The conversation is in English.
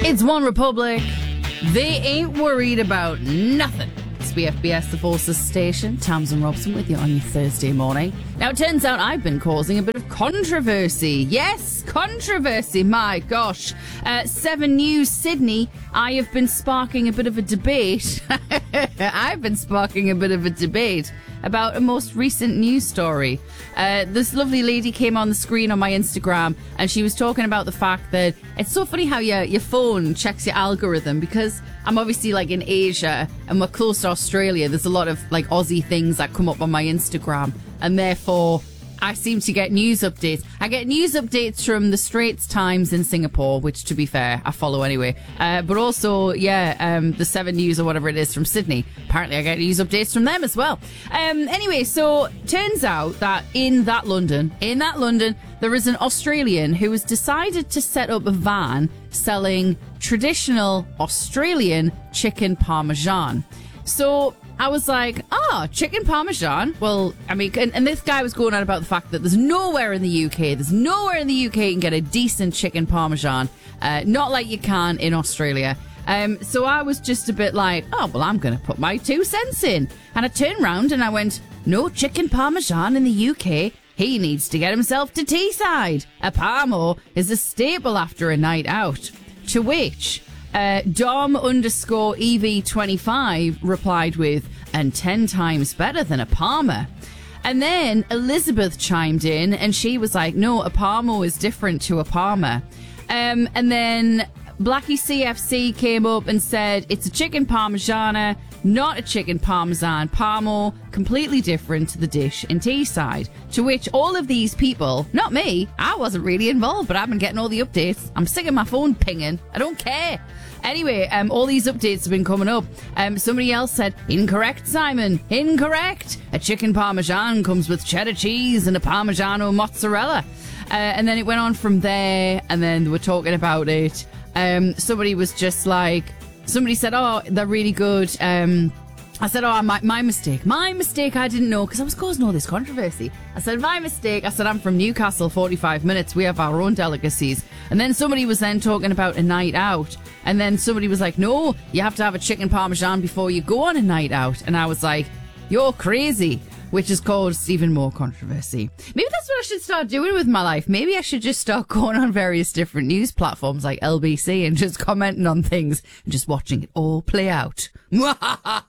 It's One Republic. They ain't worried about nothing. It's BFBS, the Forces Station. Tamsin Robson with you on your Thursday morning. Now, it turns out I've been causing a bit of controversy. Yes, controversy, my gosh. 7 News Sydney, I have been sparking a bit of a debate. I've been sparking a bit of a debate about a most recent news story. This lovely lady came on the screen on my Instagram and she was talking about the fact that it's so funny how your phone checks your algorithm, because I'm obviously like in Asia and we're close to Australia. There's a lot of like Aussie things that come up on my Instagram, and therefore I seem to get news updates. I get news updates from the Straits Times in Singapore, which, to be fair, I follow anyway. But also, the 7 News or whatever it is from Sydney. Apparently, I get news updates from them as well. Anyway, so turns out that in that London, there is an Australian who has decided to set up a van selling traditional Australian chicken parmesan. So I was like, chicken parmesan? Well, I mean, and this guy was going on about the fact that there's nowhere in the UK you can get a decent chicken parmesan, not like you can in Australia. So I was just a bit like, I'm going to put my 2 cents in. And I turned round and I went, no chicken parmesan in the UK. He needs to get himself to Teesside. A parmo is a staple after a night out. To which Dom_EV25 replied with, and 10 times better than a Parma. And then Elizabeth chimed in and she was like, no, a Parmo is different to a Parma. And then Blackie CFC came up and said, it's a chicken parmigiana, not a chicken parmesan. Parmo, completely different to the dish in Teesside. To which all of these people, not me, I wasn't really involved, but I've been getting all the updates. I'm sick of my phone pinging. I don't care. Anyway, all these updates have been coming up. Somebody else said, incorrect, Simon. Incorrect. A chicken parmesan comes with cheddar cheese and a Parmigiano mozzarella. And then it went on from there, and then they were talking about it. Somebody was just like, somebody said, they're really good. I said, my mistake. My mistake, I didn't know, because I was causing all this controversy. I said, my mistake. I said, I'm from Newcastle, 45 minutes. We have our own delicacies. And then somebody was then talking about a night out. And then somebody was like, no, you have to have a chicken parmesan before you go on a night out. And I was like, you're crazy. Which has caused even more controversy. Maybe that's what I should start doing with my life. Maybe I should just start going on various different news platforms like LBC and just commenting on things and just watching it all play out.